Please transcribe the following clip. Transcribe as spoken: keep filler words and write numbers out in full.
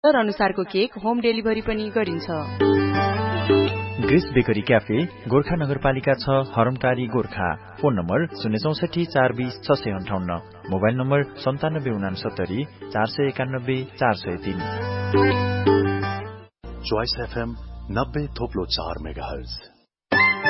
Order अनुसारको cake home delivery पनि गरिन्छ। ग्रेस बेकरी क्याफे गोर्खा नगरपालिका छ हरमटारी गोर्खा। फोन नम्बर शून्य चौसठी चार बीस छ सय अन्ठाउन्न, मोबाइल नम्बर सन्तानब्बे उनासत्तरी चार सय एकानब्बे चार सय तीन। चॉइस एफएम नब्बे थोप्लो चार मेगाहर्ज।